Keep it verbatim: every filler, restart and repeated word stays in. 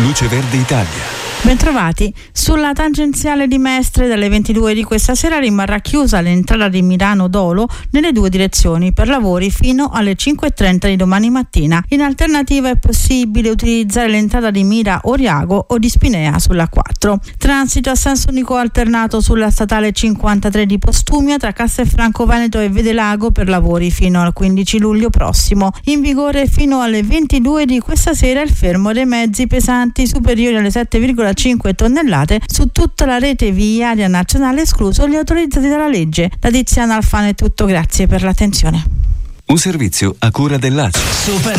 Luce Verde Italia. Bentrovati. Sulla tangenziale di Mestre dalle ventidue di questa sera rimarrà chiusa l'entrata di Milano Dolo nelle due direzioni per lavori fino alle cinque e trenta di domani mattina. In alternativa è possibile utilizzare l'entrata di Mira Oriago o di Spinea sulla quattro. Transito a senso unico alternato sulla statale cinquantatré di Postumia tra Castelfranco Veneto e Vedelago per lavori fino al quindici luglio prossimo. In vigore fino alle ventidue di questa sera il fermo dei mezzi pesanti superiori alle sette virgola cinque tonnellate su tutta la rete viaria nazionale, escluso gli autorizzati dalla legge. Da Tiziana Alfano è tutto, grazie per l'attenzione. Un servizio a cura dell'A C I. Super